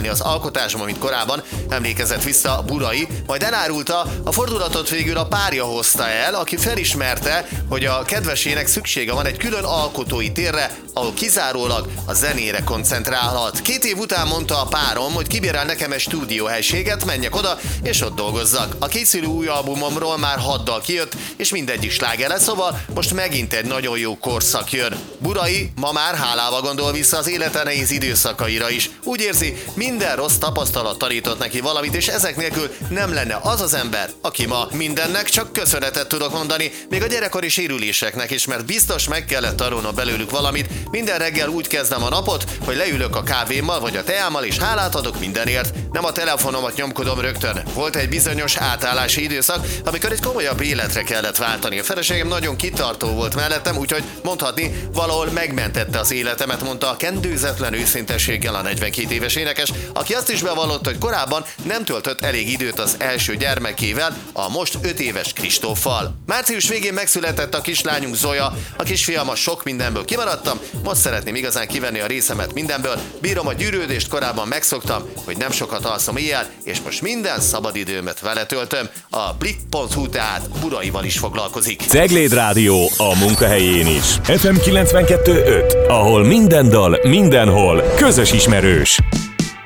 belenyúlni az alkotásba, mint korábban, emlékezett vissza Burai, majd elárulta, a fordulatot végül a párja hozta el, aki felismerte, hogy a kedvesének szüksége van egy külön alkotói térre, ahol kizárólag a zenére koncentrálhat. 2 év után mondta a párom, hogy kibérel nekem egy stúdióhelységet, menjek oda, és ott dolgozzak. A készülő új albumomról már 6 dal kijött, és mindegyik sláger lesz, szóval most megint egy nagyon jó korszak jön. Burai ma már hálával gondol vissza az élete nehéz időszakaira is. Úgy érzi, minden rossz tapasztalat tanított neki valamit, és ezek nélkül nem lenne az az ember, aki ma mindennek csak köszönetet tudok mondani, még a gyerekkori sérüléseknek is, mert biztos meg kellett tanulnom belőlük valamit. Minden reggel úgy kezdem a napot, hogy leülök a kávémmal vagy a teámmal, és hálát adok mindenért. Nem a telefonomat nyomkodom rögtön. Volt egy bizonyos átállási időszak, amikor egy komolyabb életre kellett váltani. A feleségem nagyon kitartó volt mellettem, úgyhogy mondhatni, valahol megmentette az életemet, mondta a kendőzetlen őszintességgel a 42 éves énekes, aki azt is bevallotta, hogy korábban nem töltött elég időt az első gyermekével, a most 5 éves Kristóffal. Március végén megszületett a kislányunk Zoya, a kisfiam a sok mindenből kimaradtam, most szeretném igazán kivenni a részemet mindenből, bírom a gyűrődést, korábban megszoktam, hogy nem sokat alszom éjjel, és most minden szabadidőmet vele töltöm. A Blik.hu tehát Buraival is foglalkozik. Cegléd Rádió a munkahelyén is. FM 92.5, ahol minden dal, mindenhol közös ismerős.